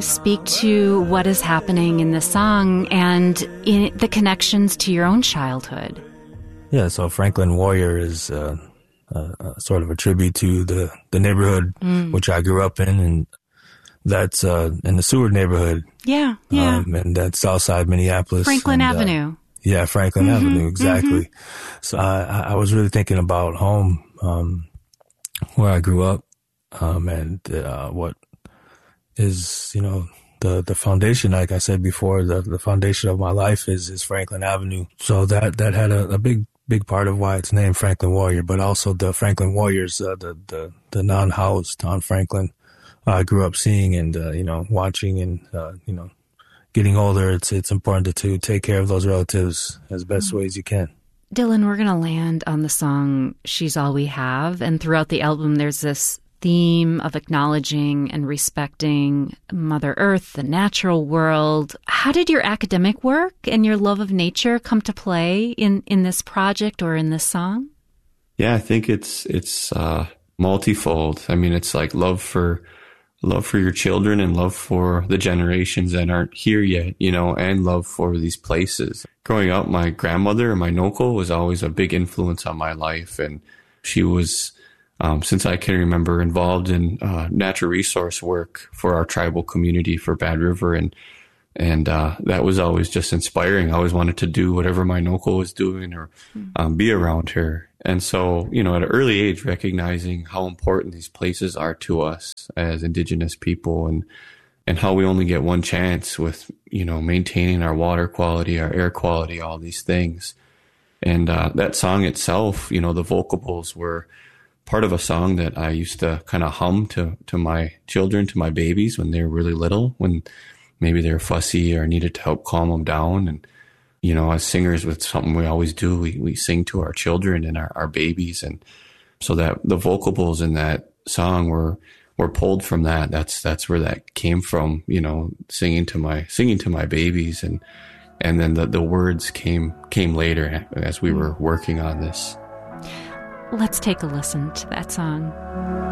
speak to what is happening in this song and in the connections to your own childhood. Yeah, so Franklin Warrior is sort of a tribute to the neighborhood which I grew up in, and that's in the Seward neighborhood. Yeah. And that's Southside Minneapolis. Franklin Avenue. Yeah, Franklin Avenue, exactly. So I was really thinking about home, where I grew up, and what is, the foundation, like I said before, the foundation of my life is Franklin Avenue. So that had a big part of why it's named Franklin Warrior, but also the Franklin Warriors, the non-housed on Franklin, I grew up seeing and, watching and, getting older. It's important to take care of those relatives as best ways you can. Dylan, we're going to land on the song She's All We Have. And throughout the album, there's this theme of acknowledging and respecting Mother Earth, the natural world. How did your academic work and your love of nature come to play in this project or in this song? Yeah, I think it's multifold. I mean, it's like love for your children and love for the generations that aren't here yet, and love for these places. Growing up, my grandmother, my Noko, was always a big influence on my life. And she was, since I can remember, involved in natural resource work for our tribal community for Bad River. And that was always just inspiring. I always wanted to do whatever my Noko was doing or be around her. And so, at an early age, recognizing how important these places are to us as Indigenous people and how we only get one chance with, maintaining our water quality, our air quality, all these things. And that song itself, the vocables were part of a song that I used to kind of hum to my children, to my babies when they were really little, when maybe they were fussy or needed to help calm them down. And as singers, with something we always do, we sing to our children and our babies. And so that the vocables in that song were pulled from that. That's where that came from, singing to my babies. And then the words came later as we were working on this. Let's take a listen to that song.